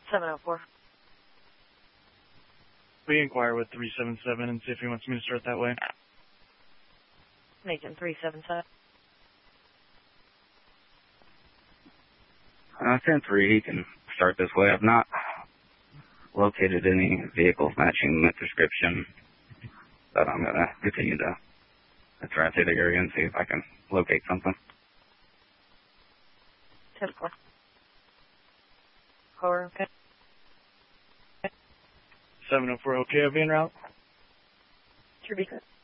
704. We inquire with 377 and see if he wants me to start that way. Macon 377. 10-3, he can start this way. I've not located any vehicles matching the description, but I'm going to continue to try through the area and see if I can locate something. 10-4. Core, okay. 704, okay, I'll be en route. Sure, be good.